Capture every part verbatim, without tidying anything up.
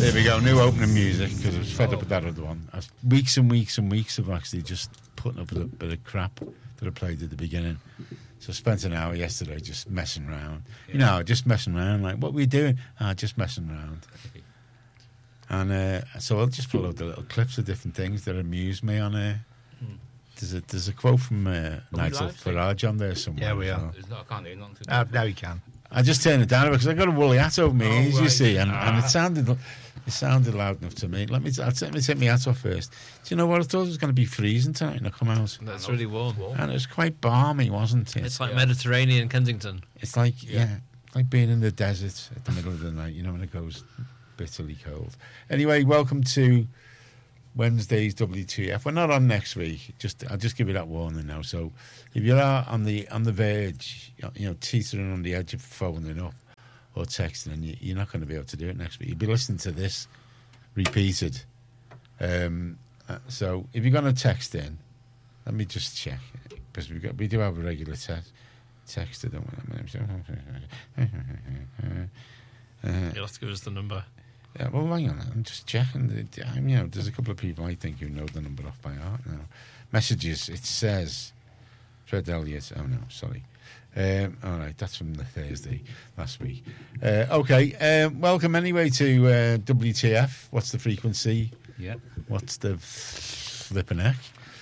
There we go, new opening music, because I was fed up with that other one. I was weeks and weeks and weeks of actually just putting up with a bit of crap that I played at the beginning. So I spent an hour yesterday just messing around. Yeah. You know, just messing around. Like, what were you doing? Ah, just messing around. And uh, so I'll just pull out the little clips of different things that amuse me on there. Uh, hmm. There's a there's a quote from uh, Nigel Farage on there somewhere. Yeah, we are. There's not, I can't do nothing. Uh, now you can. I just turned it down because I got a woolly hat over my oh, ears, right. you see, and, ah. and it sounded it sounded loud enough to me. Let me let me take my hat off first. Do you know what? I thought it was going to be freezing tonight when I come out. That's really warm. And it was quite balmy, wasn't it? It's like yeah. Mediterranean Kensington. It's like yeah. yeah, like being in the desert at the middle of the night. You know when it goes bitterly cold. Anyway, welcome to Wednesday's W T F. We're not on next week. Just I'll just give you that warning now. So if you're on the on the verge, you know, teetering on the edge of phoning up or texting, and you, you're not going to be able to do it next week. You'll be listening to this repeated. Um, uh, so if you're going to text in, let me just check, because we got we do have a regular text texter, don't we? Uh, You'll have to give us the number. Yeah, well, hang on. I'm just checking. The, you know, there's a couple of people I think who know the number off by heart now. Messages. It says Fred Elliott. Oh no, sorry. Um, all right, that's from the Thursday last week. Uh, okay, um, welcome anyway to uh, W T F. What's the frequency? Yeah. What's the flipping heck?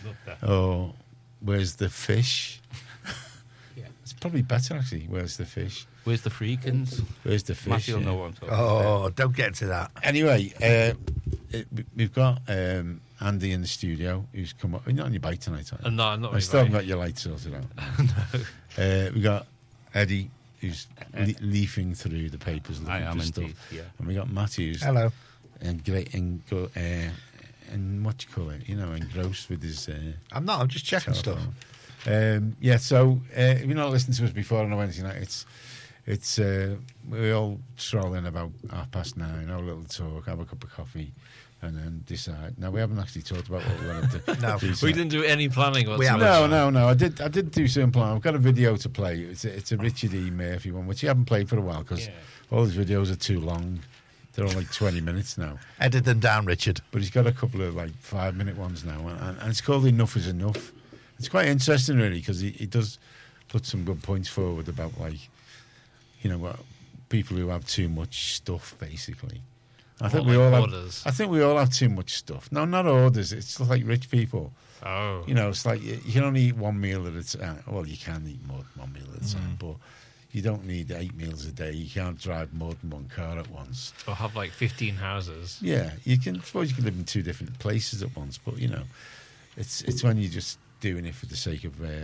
Oh, where's the fish? Yeah. It's probably better actually. Where's the fish? Where's the freakins? Where's the fish? Matthew will yeah. know what I'm talking Oh, about. don't get to that. Anyway, uh, it, we've got um, Andy in the studio who's come up. You're not on your bike tonight, are you? Uh, no, I'm not. I really still haven't right. got your lights sorted out. no. Uh, we got Eddie who's le- leafing through the papers looking I am for indeed, stuff. yeah. And we got Matthew who's Hello. and great and go uh, and what you call it, you know, engrossed with his. Uh, I'm not. I'm just checking telephone. stuff. Um, yeah. So uh, if you're not listening to us before on a Wednesday night, it's it's uh, we all stroll in about half past nine, have a little talk, have a cup of coffee, and then decide. Now we haven't actually talked about what we want to do. No, do We tonight. didn't do any planning We whatsoever. haven't. No, no, no. I did. I did do some plan. I've got a video to play. It's a, it's a Richard E. Murphy one, which you haven't played for a while because Yeah. all his videos are too long. They're all like twenty minutes now. Edit them down, Richard. But he's got a couple of like five minute ones now, and, and it's called Enough Is Enough. It's quite interesting, really, because he, he does put some good points forward about like, you know, what people who have too much stuff, basically. I think What, we like all orders? have. I think we all have too much stuff. No, not orders. It's like rich people. Oh. You know, it's like you, you can only eat one meal at a time. Well, you can eat more than one meal at a time, but you don't need eight meals a day. You can't drive more than one car at once. Or have like fifteen houses. Yeah, you can. I suppose you can live in two different places at once, but you know, it's it's when you're just doing it for the sake of uh,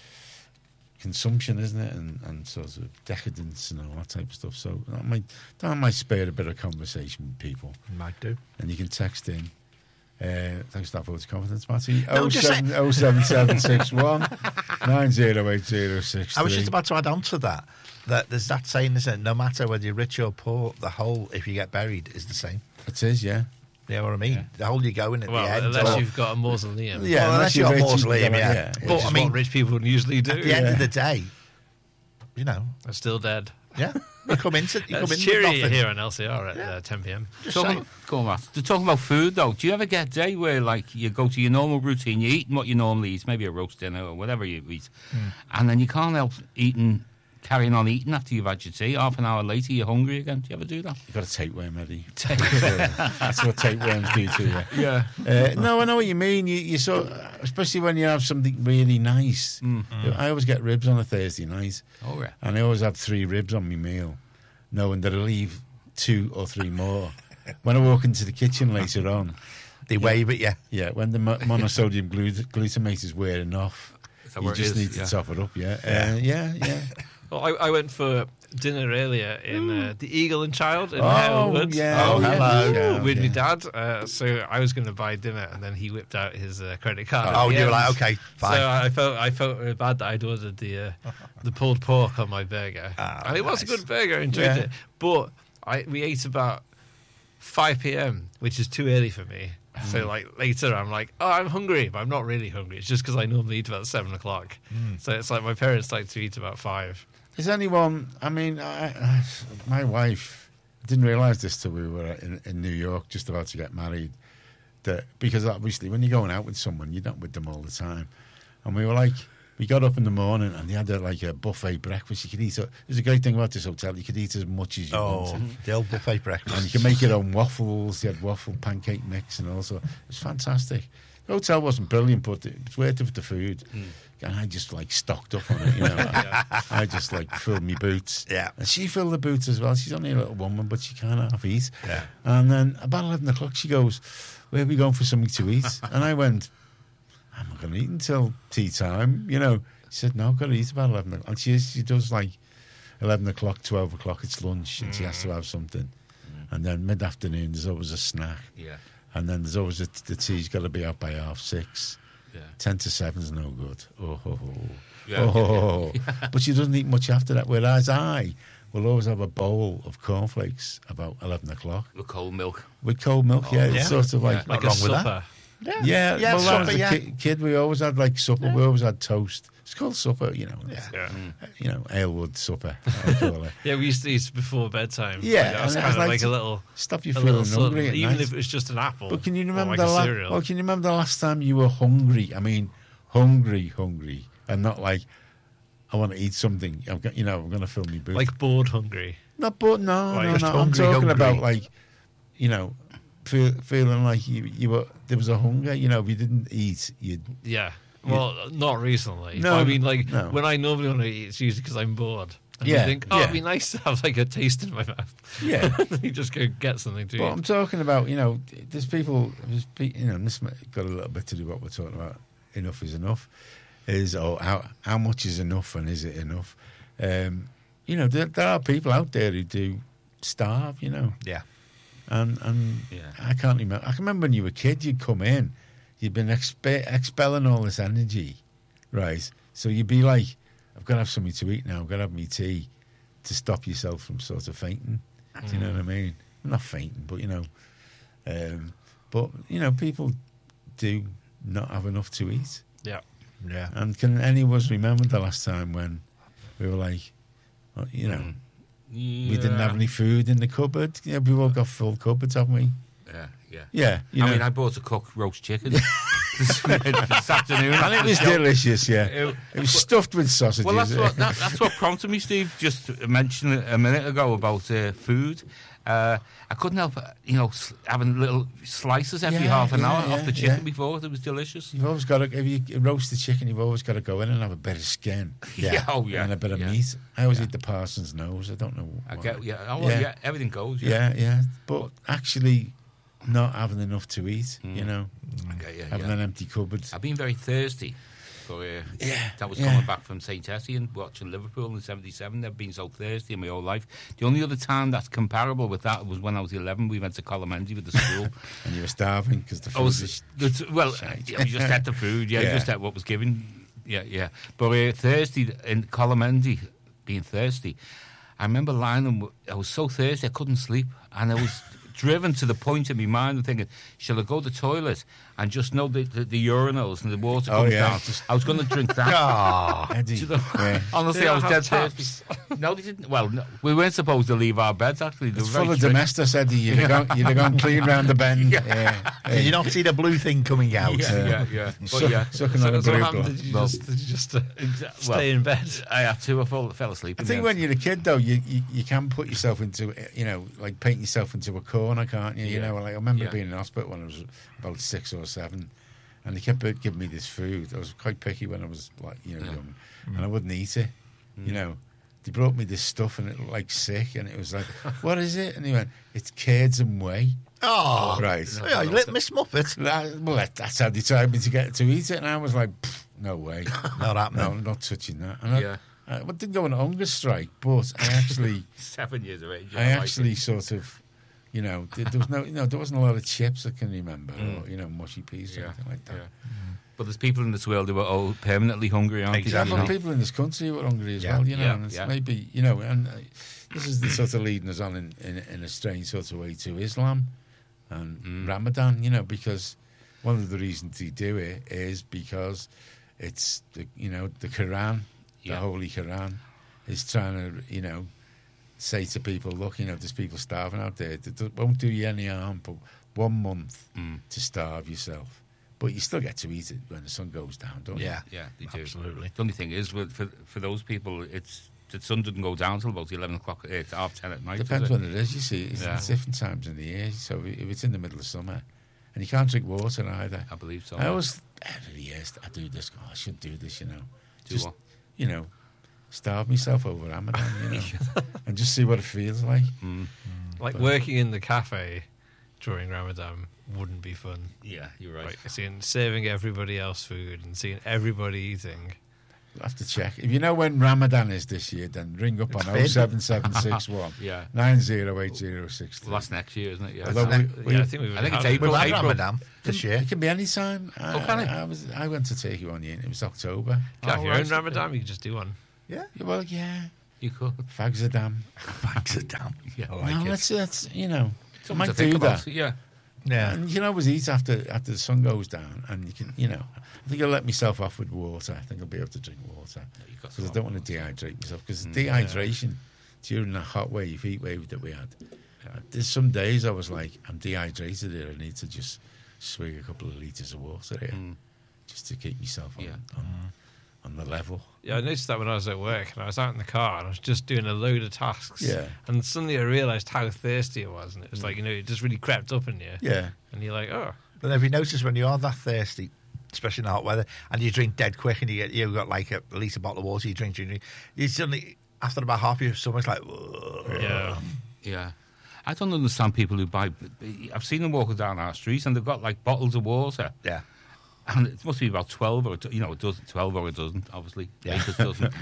consumption, isn't it? And and sort of decadence and all that type of stuff. So that might that might spare a bit of conversation with people. Might do. And you can text in. Uh, thanks for that vote of confidence, Matty. No, oh just seven oh seven seven six one nine zero eight zero six. I was just about to add on to that. That there's that saying, isn't it? No matter whether you're rich or poor, the hole, if you get buried, is the same. It is, yeah. You know what I mean? Yeah. The hole you go in at Well, the end. unless or- you've got a mausoleum. Yeah, Well, unless you've got you're rich, mausoleum, you yeah. yeah. But Which I is mean, what rich people usually do. at the end Yeah. of the day, you know, They're still dead. yeah, you come into you come That's in with cheery nothing. here on L C R at uh, ten p.m. Just Talking, saying. go on, Matt. To talk about food, though, do you ever get a day where, like, you go to your normal routine, you're eating what you normally eat, maybe a roast dinner or whatever you eat, and then you can't help eating, carrying on eating after you've had your tea. Half an hour later, you're hungry again. Do you ever do that? You've got a tapeworm, Eddie. That's what tapeworms do to you. Yeah. Uh, no, I know what you mean. You, you so, especially when you have something really nice. Mm. I always get ribs on a Thursday night, Oh, yeah. and I always have three ribs on my meal, knowing that I'll leave two or three more. When I walk into the kitchen later on, They wave at you. yeah, when the mo- monosodium glut- glutamate is wearing off, that you where it just is? need to Yeah. top it up. Yeah, Yeah. uh, yeah, yeah. Well, I, I went for dinner earlier in uh, the Eagle and Child in Oh, Hale Woods. yeah. Oh, hello. Yeah, With yeah. my dad, uh, so I was going to buy dinner, and then he whipped out his uh, credit card. at Oh, the you were end. like, okay, fine. So I felt I felt really bad that I'd ordered the uh, the pulled pork on my burger, Oh, and it was a nice. good burger. I enjoyed Yeah. it, but I we ate about five p.m., which is too early for me. So like later, I'm like, oh, I'm hungry, but I'm not really hungry. It's just because I normally eat about seven o'clock. So it's like my parents like to eat about five. Is anyone? I mean, I, I, my wife I didn't realise this till we were in, in New York, just about to get married. That because obviously when you're going out with someone, you're not with them all the time. And we were like, we got up in the morning and they had a, like a buffet breakfast. You could eat. There's a great thing about this hotel. You could eat as much as you Oh, wanted. the old buffet breakfast. And you can make your own waffles. You had waffle pancake mix and also it was fantastic. The hotel wasn't brilliant, but it was worth it for the food. Mm. And I just like stocked up on it, you know. yeah. I just like filled my boots. Yeah. And she filled the boots as well. She's only a little woman, but she can't half eat. Yeah. And then about eleven o'clock, she goes, "Where are we going for something to eat?" And I went, "I'm not going to eat until tea time," you know. She said, "No, I've got to eat about eleven o'clock." And she, she does like eleven o'clock, twelve o'clock, it's lunch, and mm. she has to have something. Mm. And then mid-afternoon, there's always a snack. Yeah. And then there's always a, the tea's got to be out by half six. Yeah. Ten to seven's no good. Oh, ho, ho. Yeah, oh, ho, yeah, ho. yeah. But she doesn't eat much after that. Whereas I will always have a bowl of cornflakes about eleven o'clock With cold milk. with cold milk. Oh, yeah, yeah. it's sort of like Yeah. Like Not a wrong with that. supper. Yeah. yeah. Yeah, well, when I was supper, a yeah. ki- kid, we always had like supper. We always had toast. It's called supper, you know. Yeah. Yeah. You know, Aylwood supper. I call it. Yeah, we used to eat before bedtime. Yeah, Like, that was and it kind was of like like to- a little, Stop you a feeling little sort of- hungry at even night. if it was just an apple. But can you or remember like the a la- cereal. well, can you remember the last time you were hungry? I mean, hungry, hungry, and not like I want to eat something. I've got, you know, I'm going to fill my boots. Like bored hungry. Not, but no, Like no, just no. I'm hungry, talking hungry. about like, you know, feel, feeling like you, you were there was a hunger. You know, if you didn't eat, you'd. Yeah. Well, not recently. No, I mean, like, no. when I normally want to eat, it's usually because I'm bored. And Yeah, you think, oh, yeah. it'd be nice to have, like, a taste in my mouth. Yeah. You just go get something to But eat. I'm talking about, you know, there's people, there's, pe- you know, and this might- got a little bit to do with what we're talking about. Enough is enough. Is oh, how how much is enough and is it enough? Um, you know, there, there are people out there who do starve. You know, Yeah. and and Yeah. I can't remember. I can remember when you were a kid, you'd come in, you'd been expe- expelling all this energy, right? So you'd be like, I've got to have something to eat now. I've got to have my tea to stop yourself from sort of fainting. Do you know what I mean? Not fainting, but you know, um, but you know, people do not have enough to eat. Yeah. Yeah. And can any of us remember the last time when we were like, well, you know, Yeah. we didn't have any food in the cupboard? Yeah, we've all got full cupboards, haven't we? Yeah, yeah. Yeah, you I know. mean, I bought a cooked roast chicken this, this afternoon. and it was delicious. Yeah, It- it was stuffed with sausages. Well, that's what that, that's what prompted me, Steve. Just mentioned it a minute ago about uh, food. Uh, I couldn't help, uh, you know, s- having little slices every Yeah, half an yeah, hour yeah, off the chicken yeah. before. It was delicious. You've always got to, if you roast the chicken, you've always got to go in and have a bit of skin. Yeah, oh, yeah, And a bit of yeah. meat. I always Yeah. eat the parson's nose. I don't know I why. get, yeah, oh, well, Yeah. yeah, everything goes. Yeah, Yeah, yeah. But actually, not having enough to eat, you know, I get you, having yeah. an empty cupboard. I've been very thirsty. For, uh, Yeah, that was yeah. coming back from Saint Etienne, watching Liverpool in seventy-seven. I've been so thirsty in my whole life. The only other time that's comparable with that was when I was eleven. We went to Colomendy with the school. And you were starving because the I food was, was... that's- well, shite. I just had the food. Yeah, Yeah. just had what was given. Yeah, yeah. But uh, thirsty in Colomendy, being thirsty, I remember lying and I was so thirsty I couldn't sleep, and I was driven to the point in my mind of thinking, shall I go to the toilet and just know the, the, the urinals and the water Oh, comes yeah. down? I was going to drink that. Ah. Eddie, Do you know- yeah. Honestly, They I don't was dead have thirsty. No, they didn't. Well, no, we weren't supposed to leave our beds, actually. They It's were very full of strict. domestos, Eddie. You'd have gone, you'd have gone clean round the bend. Yeah. Did you not see the blue thing coming out? Yeah, yeah, yeah. But Suck- yeah. Sucking So, on a so what blue happened? blood. Did you Well, just, did you just uh, Exa- stay well, in bed? I had to. I fell, fell asleep. I in think the when end. you're a kid, though, you, you, you can put yourself into, you know, like paint yourself into a corner, can't you? You Yeah. know, like I remember Yeah. being in hospital when I was about six or seven, and they kept giving me this food. I was quite picky when I was, like, you know, Yeah. young, and I wouldn't eat it, you know. They brought me this stuff, and it looked like sick, and it was like, what is it? And he went, it's curds and whey. Oh, Right. Yeah, you lit Miss Muppet. That, well, that, that's how they tried me to get to eat it, and I was like, "Pfft, no way. Not happening. No, I'm not touching that. And I, Yeah. I, I didn't go on a hunger strike, but I actually, Seven years of age. I like actually it. sort of, you know, there, there was no, you know, there wasn't a lot of chips I can remember, or you know, mushy peas or Yeah, anything like that. yeah. But there's people in this world who are all permanently hungry, aren't Yeah, they? but You know? people in this country who are hungry as Yeah. well, you know, Yeah, and it's yeah. maybe, you know, and uh, this is the sort of leading us on in, in, in a strange sort of way to Islam and Mm. Ramadan, you know, because one of the reasons they do it is because it's, the, you know, the Quran, the Yeah. Holy Quran, is trying to, you know, say to people, look, you know, there's people starving out there. It won't do you any harm, but one month Mm. to starve yourself. But you still get to eat it when the sun goes down, don't Yeah, Yeah, they do. absolutely. The only thing is, with, for for those people, it's the sun doesn't go down till about eleven o'clock, uh, to half ten at night. you? Depends does it? when it is, you see. It's, Yeah. it's different times in the year. So if it's in the middle of summer, and you can't drink water either. I believe so. I always, every year, I do this. Oh, I should do this, you know. Do just, what? you know, starve myself over Ramadan, you know, and just see what it feels like. Mm. Like But- working in the cafe during Ramadan wouldn't be fun. Yeah, you're right. Like seeing serving everybody else food and seeing everybody eating. We'll have to check. If you know when Ramadan is this year, then ring up It's on been. oh seven seven six one Yeah. nine oh eight oh six Well, that's next year, isn't it? Yeah. Although It's- we- we- yeah, I think we've I think it's had- April. We've had April. Ramadan this year. It can be any time. I, Oh, can it? I, was, I went to Turkey one year and it was October. If you have Oh, your right, own okay. Ramadan, you can just do one. Yeah. Yeah, well, yeah. You could. Fags are damn. Bags are down. Yeah. I like no, it. that's, that's, you know, I Something might to think do about. that. Yeah. Yeah. And you can always eat after after the sun goes down, and you can, you know, I think I'll let myself off with water. I think I'll be able to drink water You've got because I some don't want water. to dehydrate myself. Because Mm, dehydration during that hot wave, heat wave that we had, uh, there's some days I was like, I'm dehydrated here. I need to just swig a couple of liters of water here Mm. just to keep myself on, Yeah. on, on the level. Yeah, I noticed that when I was at work and I was out in the car and I was just doing a load of tasks. Yeah. And suddenly I realised how thirsty I was. And it was like, you know, it just really crept up in you. Yeah. And you're like, oh. But have you noticed when you are that thirsty, especially in the hot weather, and you drink dead quick, and you get you've got like a, at least a bottle of water, you drink, drink, drink, you suddenly after about half your stomach's like, "Whoa." Yeah. Yeah. I don't understand people who buy. I've seen them walking down our streets and they've got like bottles of water. yeah, And it must be about twelve or, a do- you know, a dozen, twelve or a dozen, obviously. Yeah. Eight or a dozen.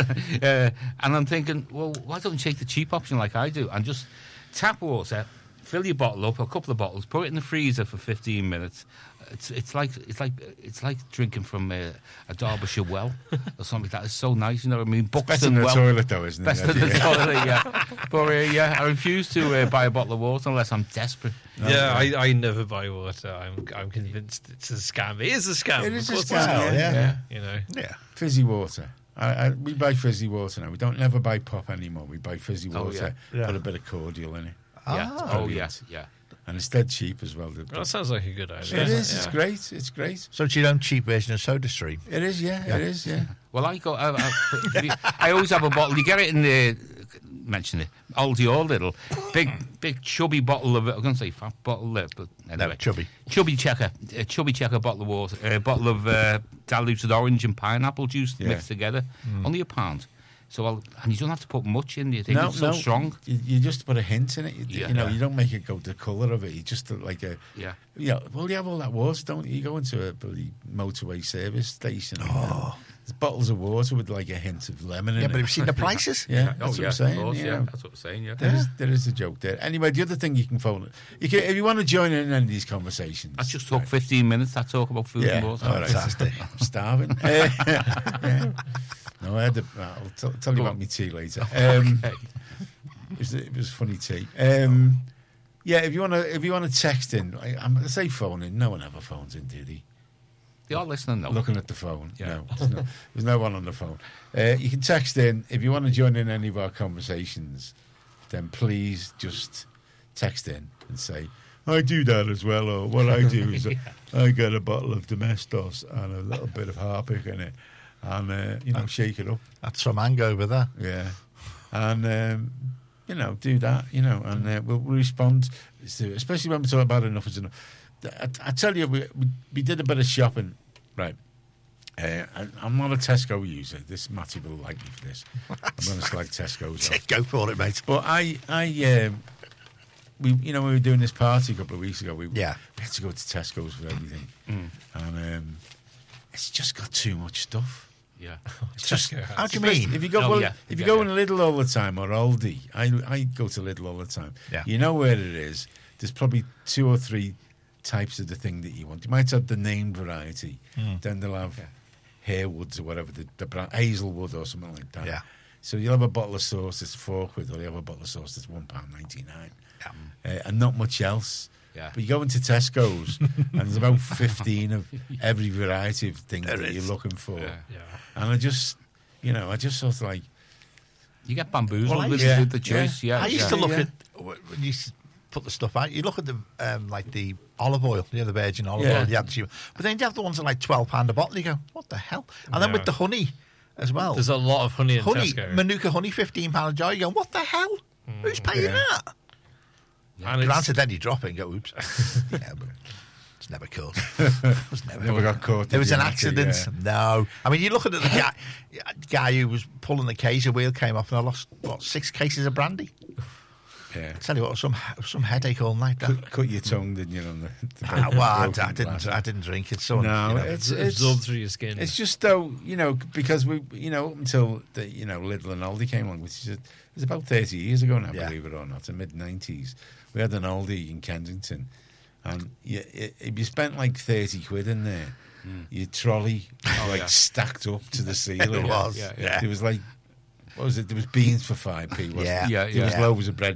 uh, and I'm thinking, well, why don't you take the cheap option like I do and just tap water, fill your bottle up, a couple of bottles, put it in the freezer for fifteen minutes. It's it's like it's like it's like drinking from a, a Derbyshire well or something. That is so nice, you know what I mean? Better Buxton than the well. toilet, though, isn't Best it? in the toilet, yeah. But uh, yeah, I refuse to uh, buy a bottle of water unless I'm desperate. yeah, I, I never buy water. I'm I'm convinced it's a scam. It is a scam. It is a Of course scam, Well, yeah. yeah. yeah. You know. yeah. Fizzy water. I, I, we buy fizzy water now. We don't never buy pop anymore. We buy fizzy Oh, water. yeah. Put Yeah. a bit of cordial in it. Yeah. Ah. Oh, brilliant. yes, yeah. And it's dead cheap as well. The- That sounds like a good idea. it is. It's Yeah. great. It's great. So it's your own cheap version of SodaStream. It is, yeah. Yeah. It is, yeah. Well, I go. I, I, I always have a bottle. You get it in the mention it, Aldi or Lidl, big, big chubby bottle of. I'm going to say fat bottle there, but anyway, No, chubby. chubby checker, a chubby checker bottle of water, a bottle of uh, diluted orange and pineapple juice Yeah. mixed together, only a pound. So, I'll, and you don't have to put much in. You think No, it's so no. strong. You, you just put a hint in it. You, Yeah. you know, Yeah. you don't make it go the colour of it. You just uh, like a. Yeah. Yeah. Well, you have all that water, don't you? You go into a bloody motorway service station. And, uh, there's bottles of water with like a hint of lemon in Yeah, it. but have you seen the prices? Yeah, that's oh what yeah, I'm saying. of course, you yeah, know. that's what I'm saying. Yeah. There is there is a joke there. Anyway, the other thing you can phone you can if you want to join in any of these conversations. I just took fifteen minutes. I talk about food yeah, and water. all right. Fantastic. I'm starving. Uh, yeah. No, I had. A, I'll t- tell you Go about on. my tea later. Um, Okay. it, was, it was funny tea. Um, yeah, if you want to if you want to text in, I, I'm I say phone in. No one ever phones in, do they? They are listening though. Looking at the phone. Yeah. No, there's no, there's no one on the phone. Uh, you can text in if you want to join in any of our conversations. Then please just text in and say, I do that as well, or what I do is I get a bottle of Domestos and a little bit of Harpic in it, and uh, you know, shake it up, That's some mango over there. yeah, and um, you know, do that, you know, and uh, we'll respond, to, especially when we talk about enough is enough. I, I tell you, we, we we did a bit of shopping, right? Uh, I, I'm not a Tesco user. This Matty will like me for this. I'm going to slag Tesco's off. Go for it, mate. But I, I, um, we, you know, when we were doing this party a couple of weeks ago, we, Yeah. we had to go to Tesco's for everything, Mm. and um, it's just got too much stuff. Yeah. It's just. Tesco has. How do you mean? If you go, Oh, well, yeah. if you Yeah, go yeah. in Lidl all the time or Aldi, I, I go to Lidl all the time. Yeah. You know where it is. There's probably two or three types of the thing that you want. You might have the named variety, Mm. then they'll have Hairwoods or whatever, the, the brand, Hazelwood or something like that. Yeah. So you'll have a bottle of sauce that's four quid, or you have a bottle of sauce that's one pound ninety nine, Yeah. uh, and not much else. Yeah. But you go into Tesco's, and there's about fifteen of every variety of thing There that is. you're looking for. Yeah. Yeah. And I just, you know, I just sort of like, You get bamboozled Well, I with used- the, the choice. Yeah, I used yeah. to look yeah. at when you used to put the stuff out. You look at the um, like the olive oil, you know, the virgin olive Yeah. oil. You have the cheap, but then you have the ones that are like twelve pound a bottle. You go, what the hell? And then Yeah. with the honey as well. There's a lot of honey in honey, Tesco. Manuka honey, fifteen pound a jar. You go, what the hell? Who's paying Yeah. that? And it's- Granted, then you drop it and go, oops. yeah, but it's never caught. It was never, Never got caught. It did was you, an Matty? accident. Yeah. No. I mean, you look at the guy, guy who was pulling the case, a wheel came off, and I lost, what, six cases of brandy? Yeah. I tell you what, some some headache all night. That. Cut, cut your tongue, didn't you? On the, the Ah, well, I, broken I didn't. glass. I didn't drink it. So No, you know, it's It's it's absorbed through your skin. it's just though you know because we you know up until the you know Lidl and Aldi came along, which is it was about thirty years ago now, Yeah. believe it or not, in mid nineties. We had an Aldi in Kensington, and you, if you spent like thirty quid in there, your trolley like yeah. stacked up to the ceiling. It was, yeah, yeah. There was like. What was it? There was beans for five p. Wasn't Yeah. it? Yeah, There was yeah. loaves of bread